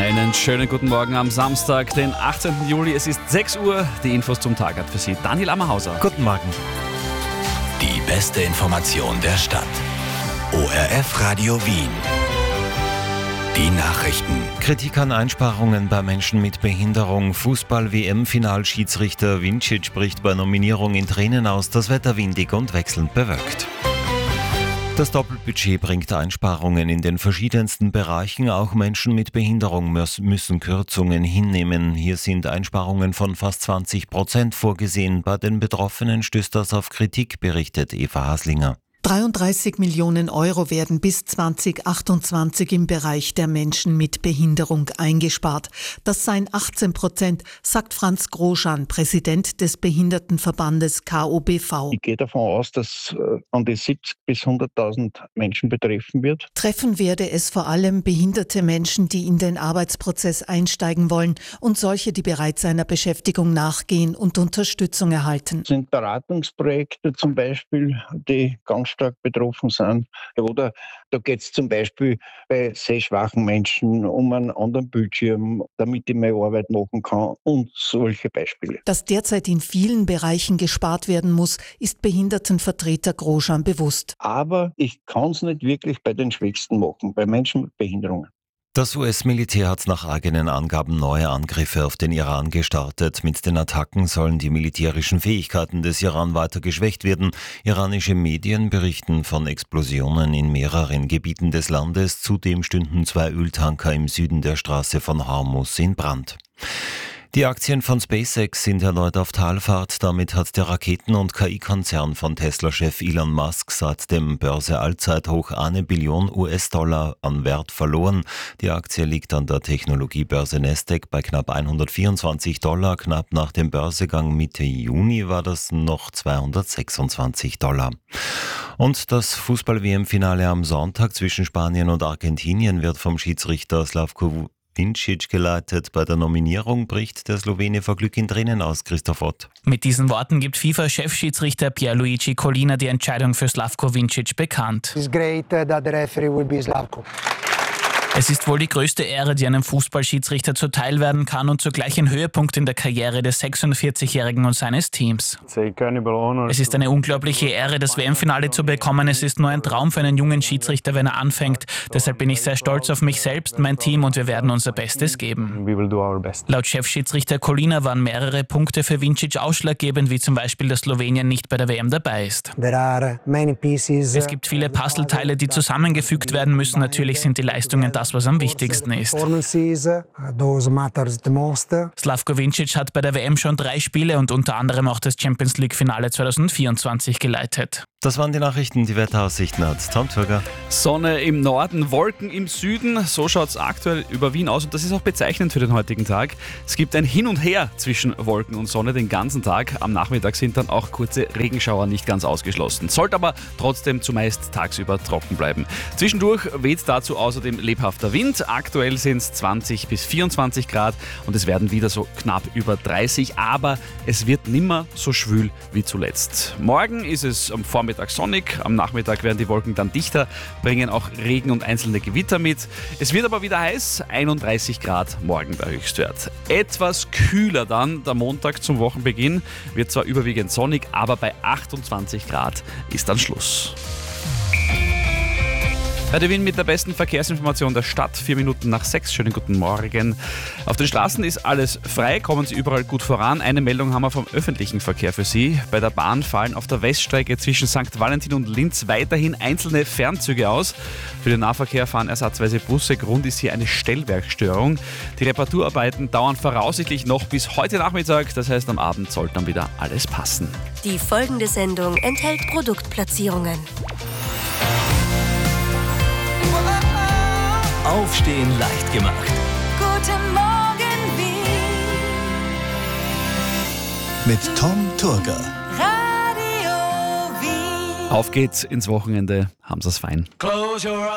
Einen schönen guten Morgen am Samstag, den 18. Juli. Es ist 6 Uhr. Die Infos zum Tag hat für Sie Daniel Ammerhauser. Guten Morgen. Die beste Information der Stadt. ORF Radio Wien. Die Nachrichten. Kritik an Einsparungen bei Menschen mit Behinderung. Fußball-WM-Finalschiedsrichter Vincic bricht bei Nominierung in Tränen aus. Das Wetter windig und wechselnd bewölkt. Das Doppelbudget bringt Einsparungen in den verschiedensten Bereichen. Auch Menschen mit Behinderung müssen Kürzungen hinnehmen. Hier sind Einsparungen von fast 20% vorgesehen. Bei den Betroffenen stößt das auf Kritik, berichtet Eva Haslinger. 33 Millionen Euro werden bis 2028 im Bereich der Menschen mit Behinderung eingespart. Das seien 18%, sagt Franz Groschan, Präsident des Behindertenverbandes KOBV. Ich gehe davon aus, dass an die 70.000 bis 100.000 Menschen betreffen wird. Treffen werde es vor allem behinderte Menschen, die in den Arbeitsprozess einsteigen wollen und solche, die bereits einer Beschäftigung nachgehen und Unterstützung erhalten. Es sind Beratungsprojekte zum Beispiel, die ganz stark betroffen sind. Oder da geht es zum Beispiel bei sehschwachen Menschen um einen anderen Bildschirm, damit ich meine Arbeit machen kann und solche Beispiele. Dass derzeit in vielen Bereichen gespart werden muss, ist Behindertenvertreter Groschan bewusst. Aber ich kann es nicht wirklich bei den Schwächsten machen, bei Menschen mit Behinderungen. Das US-Militär hat nach eigenen Angaben neue Angriffe auf den Iran gestartet. Mit den Attacken sollen die militärischen Fähigkeiten des Iran weiter geschwächt werden. Iranische Medien berichten von Explosionen in mehreren Gebieten des Landes. Zudem stünden 2 Öltanker im Süden der Straße von Hormuz in Brand. Die Aktien von SpaceX sind erneut auf Talfahrt. Damit hat der Raketen- und KI-Konzern von Tesla-Chef Elon Musk seit dem Börse-Allzeithoch $1 Billion an Wert verloren. Die Aktie liegt an der Technologiebörse Nasdaq bei knapp $124. Knapp nach dem Börsegang Mitte Juni war das noch $226. Und das Fußball-WM-Finale am Sonntag zwischen Spanien und Argentinien wird vom Schiedsrichter Slavko Vincic geleitet. Bei der Nominierung bricht der Slowene vor Glück in Tränen aus, Christoph Ott. Mit diesen Worten gibt FIFA-Chefschiedsrichter Pierluigi Collina die Entscheidung für Slavko Vincic bekannt. It's great that the referee will be Slavko. Es ist wohl die größte Ehre, die einem Fußballschiedsrichter zuteil werden kann und zugleich ein Höhepunkt in der Karriere des 46-Jährigen und seines Teams. Es ist eine unglaubliche Ehre, das WM-Finale zu bekommen. Es ist nur ein Traum für einen jungen Schiedsrichter, wenn er anfängt. Deshalb bin ich sehr stolz auf mich selbst, mein Team und wir werden unser Bestes geben. Laut Chefschiedsrichter Collina waren mehrere Punkte für Vincic ausschlaggebend, wie zum Beispiel, dass Slowenien nicht bei der WM dabei ist. Es gibt viele Puzzleteile, die zusammengefügt werden müssen. Natürlich sind die Leistungen das, was am wichtigsten ist. Slavko Vincic hat bei der WM schon 3 Spiele und unter anderem auch das Champions-League-Finale 2024 geleitet. Das waren die Nachrichten, die Wetteraussichten hat Tom Turger. Sonne im Norden, Wolken im Süden. So schaut es aktuell über Wien aus und das ist auch bezeichnend für den heutigen Tag. Es gibt ein Hin und Her zwischen Wolken und Sonne den ganzen Tag. Am Nachmittag sind dann auch kurze Regenschauer nicht ganz ausgeschlossen. Sollte aber trotzdem zumeist tagsüber trocken bleiben. Zwischendurch weht dazu außerdem lebhafter Wind. Aktuell sind es 20 bis 24 Grad und es werden wieder so knapp über 30. Aber es wird nimmer so schwül wie zuletzt. Morgen ist es am Vormittag sonnig, am Nachmittag werden die Wolken dann dichter, bringen auch Regen und einzelne Gewitter mit. Es wird aber wieder heiß, 31 Grad morgen der Höchstwert. Etwas kühler dann der Montag zum Wochenbeginn, wird zwar überwiegend sonnig, aber bei 28 Grad ist dann Schluss. Radio Wien mit der besten Verkehrsinformation der Stadt, 4 Minuten nach 6. Schönen guten Morgen. Auf den Straßen ist alles frei, kommen Sie überall gut voran. Eine Meldung haben wir vom öffentlichen Verkehr für Sie. Bei der Bahn fallen auf der Weststrecke zwischen St. Valentin und Linz weiterhin einzelne Fernzüge aus. Für den Nahverkehr fahren ersatzweise Busse. Grund ist hier eine Stellwerkstörung. Die Reparaturarbeiten dauern voraussichtlich noch bis heute Nachmittag. Das heißt, am Abend sollte dann wieder alles passen. Die folgende Sendung enthält Produktplatzierungen. Aufstehen leicht gemacht. Guten Morgen, Wien. Mit Tom Turger. Radio Wien. Auf geht's ins Wochenende. Haben Sie es fein. Close your eyes.